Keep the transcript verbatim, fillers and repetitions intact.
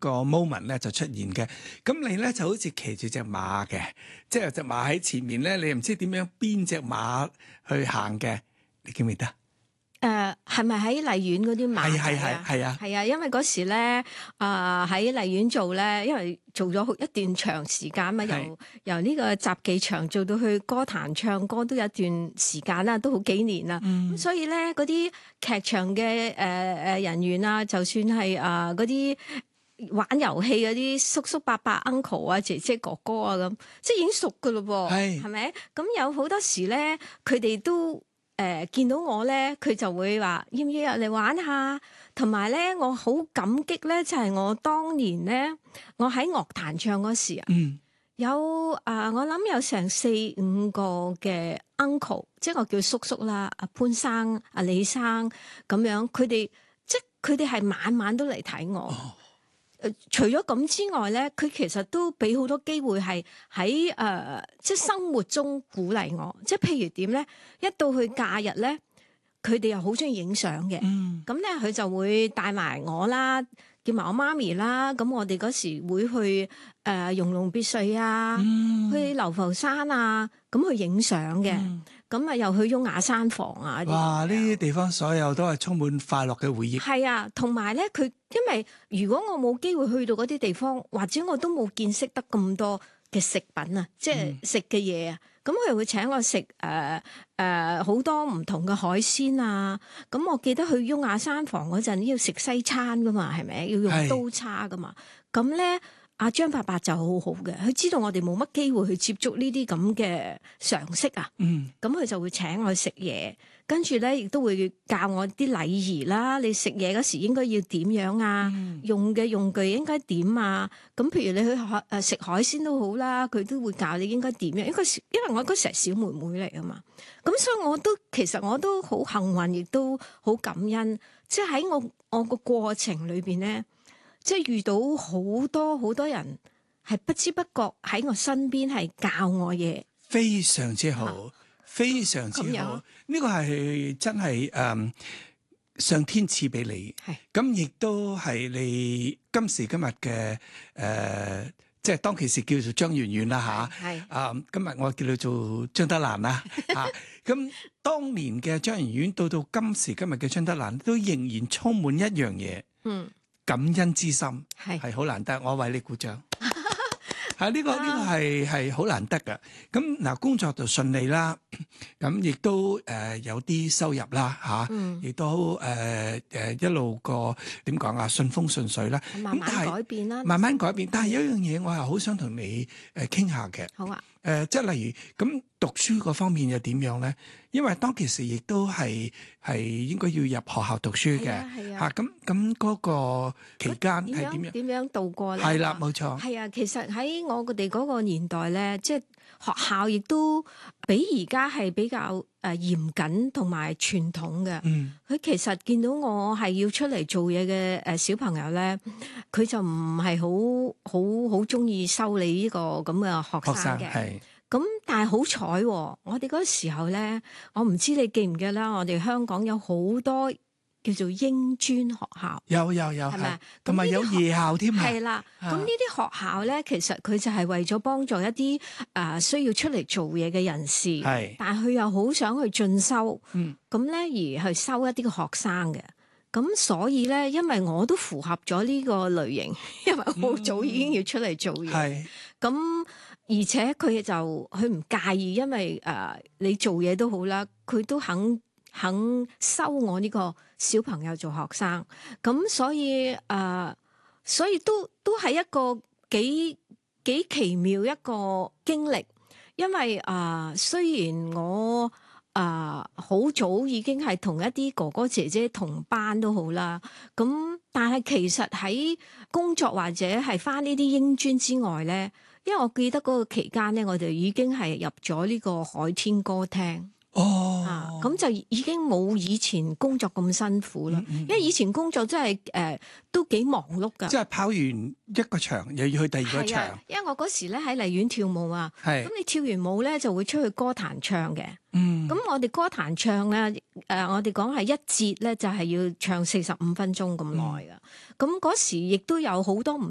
個 moment 咧就出現嘅。咁你咧就好似騎住隻馬嘅，即係隻馬喺前面咧，你唔知點樣邊隻馬去行嘅，你記唔記得？ 誒係咪喺荔園嗰啲馬係係仔啊？ 係係啊！ 係啊，因為嗰時咧啊喺荔園做咧，因為做咗一段長時間嘛，由由呢個雜技場做到去歌壇唱歌都有一段時間啦，都好幾年啦。咁、嗯、所以咧嗰啲劇場嘅誒誒人員啊，就算係啊嗰啲玩遊戲嗰啲叔叔伯伯 uncle 啊、姐姐哥哥啊咁，即係已經熟噶咯噃，係係咪？咁有好多時咧，佢哋都。誒、呃、見到我咧，佢就會話要唔要入嚟玩下，同埋咧我好感激咧，就係、是、我當年咧，我喺樂壇唱嗰時啊，嗯、有啊、呃，我諗有成四五個嘅 uncle，即係我叫叔叔啦，阿潘生、阿李生咁樣，佢哋即係佢哋係晚晚都嚟睇我。哦誒，除咗咁之外咧，佢其實都俾好多機會係喺誒，即係生活中鼓勵我。即係譬如點咧，一到去假日咧，佢哋又好中意影相嘅。嗯，咁咧佢就會帶埋我啦，叫埋我媽咪啦。咁我哋嗰時會去誒容龍別墅啊，嗯、去流浮山啊，咁去影相嘅。嗯咁啊，又去雍雅山房啊！ 哇！呢啲地方所有都係充滿快樂嘅回憶。 係啊，同埋咧，佢因為如果我冇機會去到嗰啲地方，或者我都冇見識得咁多嘅食品啊，即係食嘅嘢啊，咁佢又會請我食誒誒好多唔同嘅海鮮啊。咁我記得去雍雅山房嗰陣要食西餐噶嘛，係咪要用刀叉噶嘛？咁咧。阿張伯伯就好好嘅，佢知道我哋冇乜機會去接觸呢啲咁嘅常識啊。嗯，咁佢就會請我食嘢，跟住咧亦都會教我啲禮儀啦。你食嘢嗰時應該要點樣啊？嗯、用嘅用具應該點啊？咁譬如你去海誒食海鮮都好啦，佢都會教你應該點樣。應該因為我嗰時係小妹妹嚟啊嘛，咁所以我都其實我都好幸運，亦都好感恩。即係喺我我個過程裏邊咧。即係遇到好多好多人，係不知不覺喺我身邊係教我嘢， 非常之好，啊、非常之好。呢個係真係誒、嗯、上天賜俾你，咁亦都係你今時今日嘅誒、呃，即係當其時叫做張圓圓啦嚇，係啊，今日我叫佢做張德蘭啦嚇。咁當年嘅張圓圓到到今時今日嘅張德蘭，都仍然充滿一樣嘢，嗯。感恩之心係係好難得，我為你鼓掌。係呢、這個呢、這個係係好難得㗎。咁嗱，工作就順利啦，咁亦都誒、呃、有啲收入啦嚇，亦、啊、都誒誒、呃、一路個點講啊，順風順水啦。 慢慢改變啦， 慢慢改變。但係有一樣嘢，我係好想同你誒傾下嘅。 好啊。 誒、呃，即係例如咁讀書嗰方面又點樣咧？因為當其時亦都係係應該要入學校讀書嘅嚇。咁咁嗰個期間係點樣？點樣度過咧？係啦，冇錯。係啊，其實喺我哋嗰個年代咧，即係學校亦都比而家係比較誒嚴謹同埋傳統嘅。嗯，佢其實見到我係要出嚟做嘢嘅誒小朋友咧，佢就唔係好好好中意收你呢個咁嘅學生嘅。咁但係好彩，我哋嗰時候咧，我唔知你記唔記得啦，我哋香港有好多叫做英專學校，有有有，係咪？同埋有夜校添啊！係啦，咁呢啲學校咧，其實佢就係為咗幫助一啲誒、呃、需要出嚟做嘢嘅人士，係，但係佢又好想去進修，嗯，咁咧而去收一啲嘅學生嘅。咁所以咧，因為我都符合咗呢個類型，因為好早已經要出嚟做嘢，係咁、嗯。而且佢就佢唔介意，因為誒、呃、你做嘢都好啦，佢都肯肯收我呢個小朋友做學生，咁所以誒、呃，所以都都係一個幾幾奇妙一個經歷，因為誒、呃、雖然我誒好、呃、早已經係同一啲哥哥姐姐同班都好啦，咁但係其實喺工作或者係返呢啲英專之外咧。因為我記得嗰個期間咧，我哋已經係入咗呢個海天歌廳。哦，啊，咁就已經冇以前工作咁辛苦啦。嗯嗯、因為以前工作真係誒、呃、都幾忙碌噶。即係跑完一個場，又要去第二個場。因為我嗰時咧喺荔園跳舞啊，咁你跳完舞咧就會出去歌壇唱嘅。嗯，咁我哋歌壇唱咧，誒、呃，我哋講係一節咧就係要唱四十五分鐘咁耐噶。咁嗰、嗯、時亦都有好多唔